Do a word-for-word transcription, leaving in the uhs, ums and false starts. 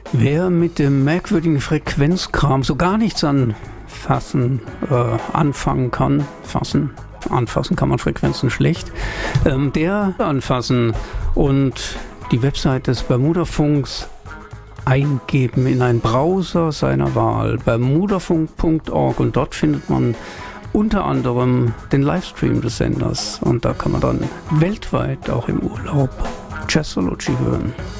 Wer mit dem merkwürdigen Frequenzkram so gar nichts anfassen, äh, anfangen kann, fassen, anfassen kann man Frequenzen schlecht, ähm, der anfassen und die Website des Bermudafunks eingeben in einen Browser seiner Wahl, bermudafunk punkt org, und dort findet man unter anderem den Livestream des Senders und da kann man dann weltweit auch im Urlaub Jazzology hören.